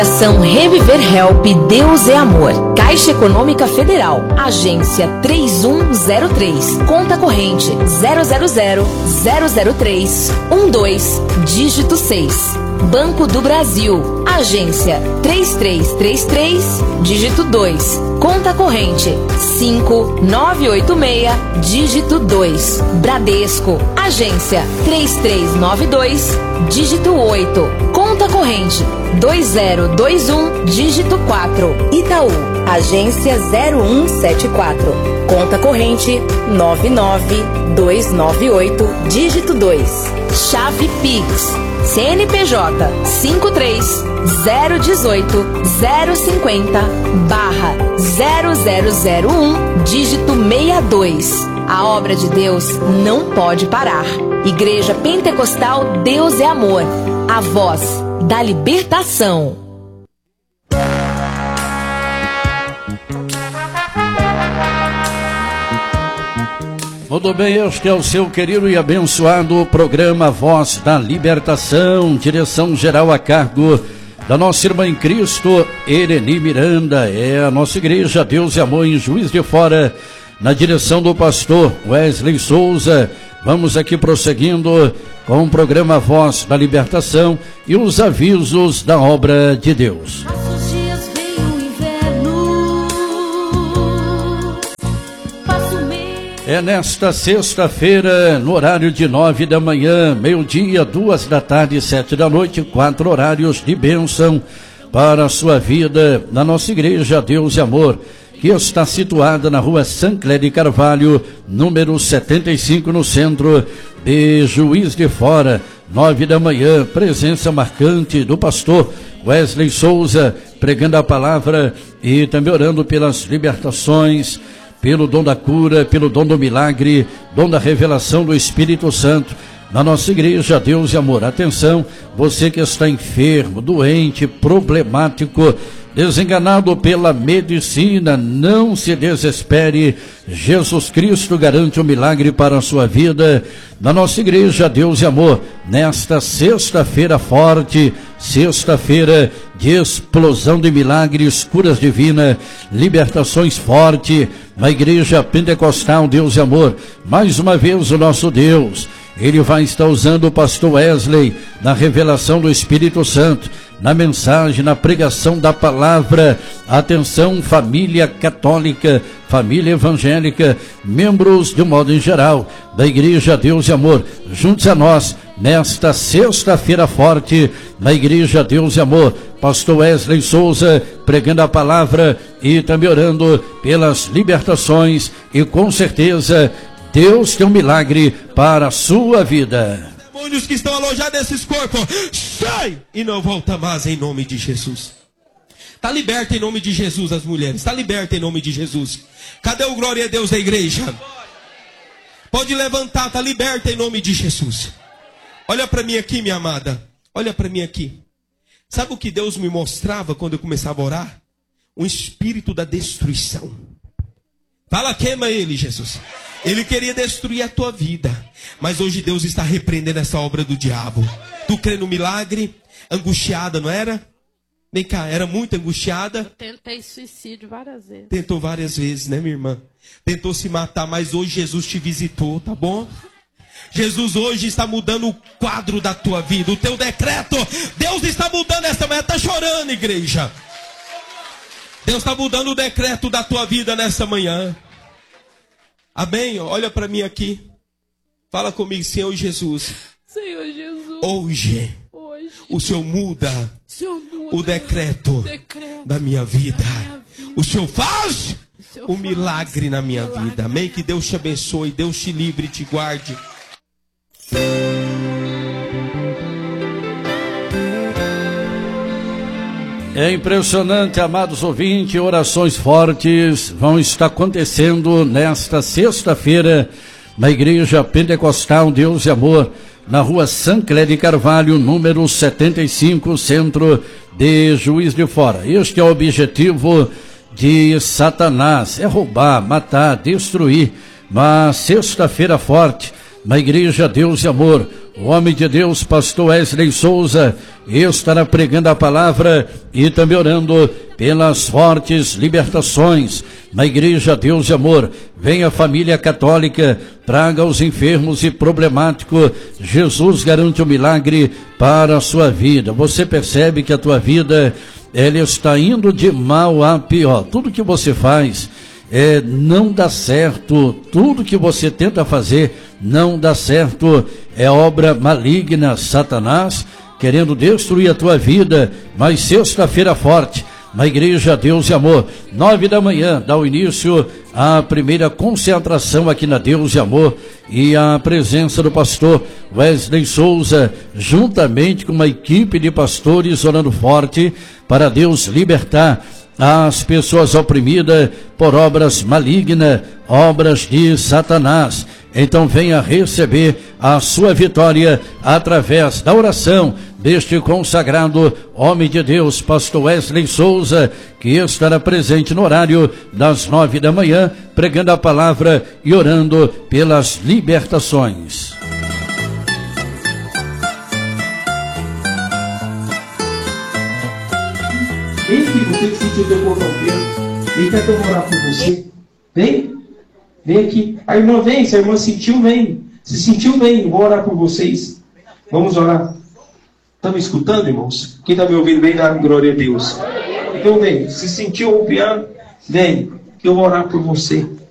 Ação Reviver Help Deus é Amor. Caixa Econômica Federal. Agência 3103. Conta corrente 000-003-12, dígito 6. Banco do Brasil. Agência 3333, dígito 2. Conta corrente 5986, dígito 2. Bradesco. Agência 3392, dígito 8. Conta corrente 2021, dígito 4. Itaú. Agência 0174. Conta corrente 99298, dígito 2. Chave Pix. CNPJ 53-018-050-0001, dígito 62. A obra de Deus não pode parar. Igreja Pentecostal Deus é Amor. A voz da libertação. Muito bem, este é o seu querido e abençoado programa Voz da Libertação, direção geral a cargo da nossa irmã em Cristo, Ereni Miranda. É a nossa igreja Deus e Amor em Juiz de Fora, na direção do pastor Wesley Souza. Vamos aqui prosseguindo com o programa Voz da Libertação e os avisos da obra de Deus. É nesta sexta-feira, no horário de 9 da manhã, meio-dia, 2 da tarde e 7 da noite, 4 horários de bênção para a sua vida na nossa igreja Deus e Amor, que está situada na rua Sancler de Carvalho, número 75, no centro de Juiz de Fora. 9 da manhã, presença marcante do pastor Wesley Souza, pregando a palavra e também orando pelas libertações, pelo dom da cura, pelo dom do milagre, dom da revelação do Espírito Santo, na nossa igreja Deus e Amor. Atenção, você que está enfermo, doente, problemático, desenganado pela medicina, não se desespere. Jesus Cristo garante um milagre para a sua vida. Na nossa igreja Deus e Amor, nesta sexta-feira forte, sexta-feira de explosão de milagres, curas divinas, libertações forte, na igreja Pentecostal Deus e Amor. Mais uma vez o nosso Deus, Ele vai estar usando o pastor Wesley na revelação do Espírito Santo, na mensagem, na pregação da palavra. Atenção, família católica, família evangélica, membros de um modo em geral da igreja Deus e Amor, juntos a nós nesta sexta-feira forte na igreja Deus e Amor. Pastor Wesley Souza pregando a palavra e também orando pelas libertações, e com certeza Deus tem um milagre para a sua vida. Demônios que estão alojados nesses corpos, sai e não volta mais em nome de Jesus. Está liberta em nome de Jesus as mulheres, está liberta em nome de Jesus. Cadê o glória a Deus da igreja? Pode levantar, está liberta em nome de Jesus. Olha para mim aqui, minha amada, olha para mim aqui. Sabe o que Deus me mostrava quando eu começava a orar? Um espírito da destruição. Fala, queima ele, Jesus. Ele queria destruir a tua vida, mas hoje Deus está repreendendo essa obra do diabo. Tu crê no milagre? Angustiada, não era? Vem cá, era muito angustiada? Eu tentei suicídio várias vezes. Tentou várias vezes, né, minha irmã? Tentou se matar, mas hoje Jesus te visitou, tá bom? Jesus hoje está mudando o quadro da tua vida, o teu decreto. Deus está mudando essa manhã. Está chorando, igreja. Deus está mudando o decreto da tua vida nessa manhã. Amém? Olha para mim aqui. Fala comigo, Senhor Jesus. Senhor Jesus. Hoje o Senhor muda o decreto da minha vida. O Senhor faz o milagre na minha vida. Amém? Que Deus te abençoe, Deus te livre e te guarde. É impressionante, amados ouvintes, orações fortes vão estar acontecendo nesta sexta-feira na igreja Pentecostal Deus e Amor, na rua Sancler de Carvalho, número 75, centro de Juiz de Fora. Este é o objetivo de Satanás, é roubar, matar, destruir. Mas sexta-feira forte, na igreja Deus e Amor, o homem de Deus, pastor Wesley Souza, estará pregando a palavra e também orando pelas fortes libertações na Igreja Deus e Amor. Venha a família católica, traga os enfermos e problemáticos. Jesus garante um milagre para a sua vida. Você percebe que a tua vida, ela está indo de mal a pior. Tudo que você faz não dá certo, tudo que você tenta fazer não dá certo, é obra maligna, Satanás querendo destruir a tua vida. Mas sexta-feira forte, na Igreja Deus e Amor, 9 da manhã, dá o início à primeira concentração aqui na Deus e Amor, e a presença do pastor Wesley Souza, juntamente com uma equipe de pastores, orando forte para Deus libertar as pessoas oprimidas por obras malignas, obras de Satanás. Então venha receber a sua vitória através da oração deste consagrado homem de Deus, pastor Wesley Souza, que estará presente no horário das 9 da manhã, pregando a palavra e orando pelas libertações. Vem, filho, você que sentiu o teu corpo preso, vem cá que eu vou orar por você. Vem, vem aqui. A irmã vem, se a irmã sentiu, vem. Se sentiu, vem, vou orar por vocês. Vamos orar. Estão me escutando, irmãos? Quem está me ouvindo, vem dar glória a Deus. Então vem, se sentiu o piano, vem, que eu vou orar por você.